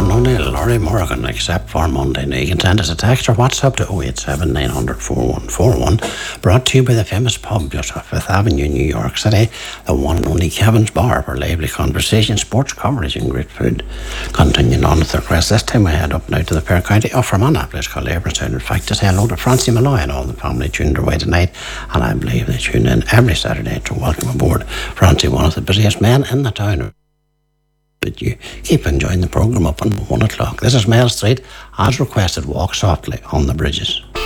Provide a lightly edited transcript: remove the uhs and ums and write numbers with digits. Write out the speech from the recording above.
one only Laurie Morgan, except for Monday. Now you can send us a text or WhatsApp to 087 900 4141. Brought to you by the famous pub just off Fifth Avenue, New York City, the one and only Kevin's Bar, for lively conversation, sports coverage and great food. Continuing on with the request, this time we head up now to the Fair County of Fermanagh, a place called Abramstown. In fact, to say hello to Francie Malloy and all the family tuned away tonight, and I believe they tune in every Saturday, so welcome aboard. Francie, one of the busiest men in the town. But you keep enjoying the programme up until 1 o'clock. This is Mel Street, as requested, Walk Softly on the Bridges.